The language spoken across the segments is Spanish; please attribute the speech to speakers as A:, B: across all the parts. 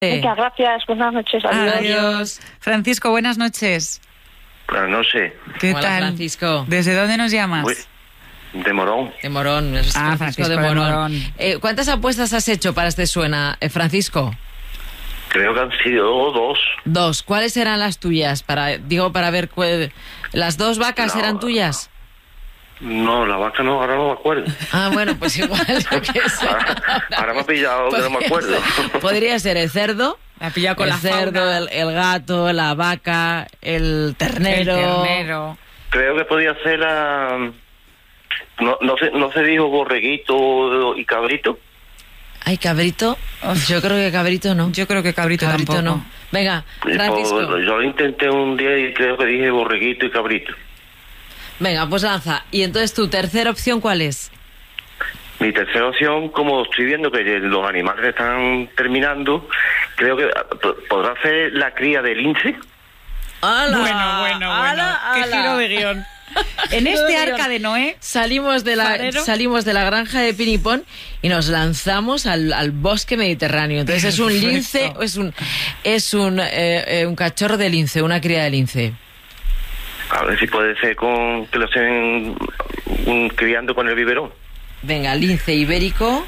A: Muchas gracias, buenas noches.
B: Adiós. Francisco, buenas noches.
C: Buenas noches.
B: ¿Qué
D: Hola,
B: tal?
D: Francisco.
B: ¿Desde dónde nos llamas?
C: De Morón.
D: De Morón. Es
B: Francisco de Morón.
D: ¿Cuántas apuestas has hecho para este Suena, Francisco?
C: Creo que han sido 2.
D: 2. ¿Cuáles eran las tuyas? Para ver, ¿las 2 vacas eran tuyas?
C: No, la vaca no, ahora no me acuerdo.
D: Ah, bueno, pues igual.
C: Ahora me ha pillado que no me acuerdo.
D: Podría ser el cerdo.
B: La ha pillado con
D: el
B: la
D: cerdo,
B: fauna.
D: el gato, la vaca, el ternero.
C: Creo que podía ser la... No se dijo borreguito y cabrito.
D: Ay, cabrito. Yo creo que cabrito no.
B: Yo creo que cabrito tampoco.
D: no. Venga, Francisco.
C: Yo lo intenté un día y creo que dije borreguito y cabrito.
D: Venga, pues lanza. Y entonces, ¿tu tercera opción cuál es?
C: Mi tercera opción, como estoy viendo que los animales están terminando, creo que podrá ser la cría del lince.
D: ¡Hala!
B: Bueno. Qué giro de guión. En este arca de Noé
D: salimos de la granja de Pinipón y nos lanzamos al bosque mediterráneo. Entonces es un lince, es un cachorro de lince, una cría de lince.
C: A ver si puede ser que lo estén criando con el biberón.
D: Venga, lince ibérico.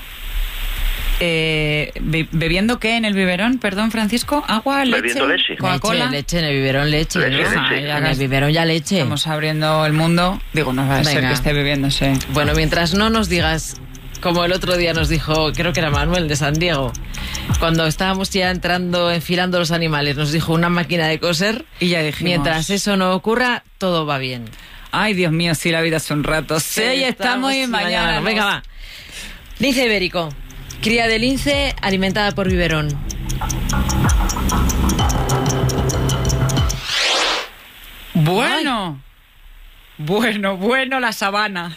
B: ¿Bebiendo qué en el biberón? Perdón, Francisco. ¿Agua, leche?
C: Bebiendo leche.
B: ¿Coca-Cola?
D: Leche, en el biberón leche.
C: Leche.
D: En el biberón ya leche.
B: Estamos abriendo el mundo. Digo, no va a ser que esté bebiéndose.
D: Bueno, mientras no nos digas, como el otro día nos dijo, creo que era Manuel de San Diego, cuando estábamos ya enfilando los animales, nos dijo una máquina de coser.
B: Y ya dijimos...
D: Mientras eso no ocurra, todo va bien.
B: Ay, Dios mío, sí, la vida es un rato. Sí, estamos y mañana.
D: Venga, va. Lince ibérico. Cría de lince alimentada por biberón.
B: Bueno, la sabana.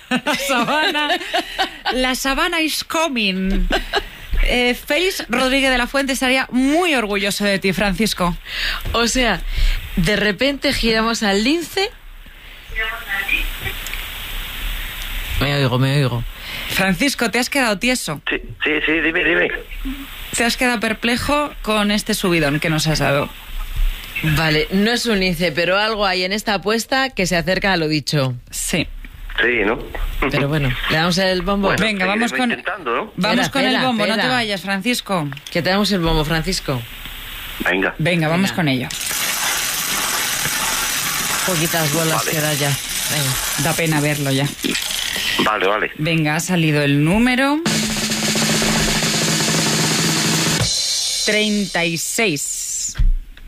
B: La sabana is coming. Félix Rodríguez de la Fuente estaría muy orgulloso de ti, Francisco.
D: O sea, de repente giramos al lince. Me oigo.
B: Francisco, ¿te has quedado tieso?
C: Sí, dime.
B: ¿Te has quedado perplejo con este subidón que nos has dado?
D: Vale, no es un lince, pero algo hay en esta apuesta que se acerca a lo dicho.
B: Sí.
C: Sí, ¿no?
D: Pero bueno, ¿le damos el bombo?
C: Bueno,
B: venga, vamos con el bombo. No te vayas, Francisco.
D: Que te damos el bombo, Francisco.
C: Venga,
B: vamos con ello.
D: Poquitas bolas queda ya. Venga.
B: Da pena verlo ya.
C: Vale.
B: Venga, ha salido el número 36.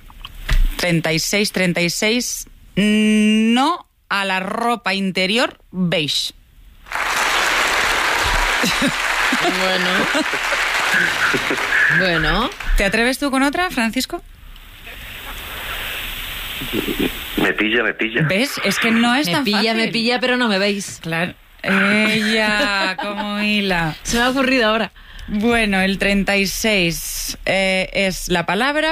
B: 36. No a la ropa interior beige.
D: Bueno.
B: ¿Te atreves tú con otra, Francisco?
C: Me pilla.
B: ¿Ves? Es que no es tan fácil.
D: Me pilla, pero no me veis.
B: Claro. Ella, como hila.
D: Se me ha ocurrido ahora.
B: Bueno, el 36 es la palabra...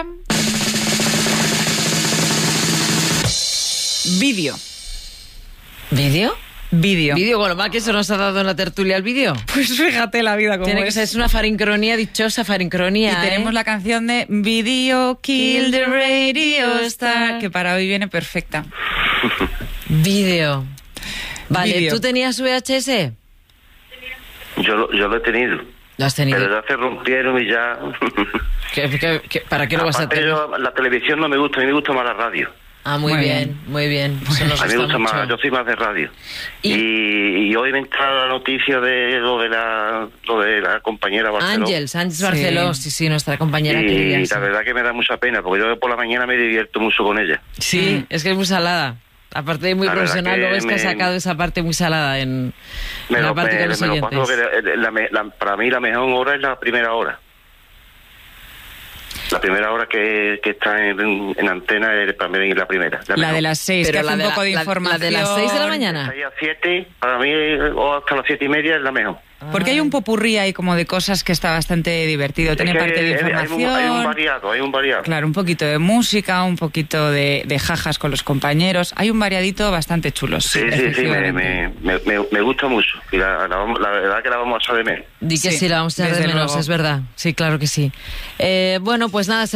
B: Vídeo.
D: ¿Vídeo?
B: Vídeo.
D: Con lo mal que se nos ha dado en la tertulia el vídeo.
B: Pues fíjate la vida como
D: Tiene que
B: es.
D: ser, es una farincronía, dichosa farincronía.
B: Y tenemos la canción de Video Kill the Radio Star, que para hoy viene perfecta.
D: Vídeo. Vale,
B: Vídeo.
D: ¿tú tenías VHS?
C: Yo lo he tenido.
D: Lo has tenido.
C: Pero ya se rompieron y ya...
D: ¿Para qué lo vas a
C: Aparte,
D: tener?
C: la televisión no me gusta, a mí me gusta más la radio.
D: Ah, muy bien. Eso nos
C: A mí me gusta
D: mucho.
C: más, yo soy más de radio. Y hoy me entra la noticia de lo de la compañera Barceló.
D: Ángels Barceló, sí, nuestra compañera querida.
C: Y la verdad que me da mucha pena, porque yo por la mañana me divierto mucho con ella.
D: Sí, es que es muy salada. Aparte de muy profesional, luego es que ha sacado esa parte muy salada en la parte con los oyentes.
C: Para mí la mejor hora es la primera hora. La primera hora que está en antena es para mí la primera.
B: La de las 6, que hace un poco de información.
D: La de las 6 de la mañana.
C: De 6 a 7, para mí, o hasta las 7:30 es la mejor.
B: Porque hay un popurrí ahí como de cosas que está bastante divertido. Tiene parte de información.
C: Hay un variado.
B: Claro, un poquito de música, un poquito de jajas con los compañeros. Hay un variadito bastante chulo.
C: Sí, me gusta mucho. Y la verdad que la vamos a echar de menos.
D: Di que sí, la vamos a echar de menos, es verdad. Sí, claro que sí. Bueno, pues nada,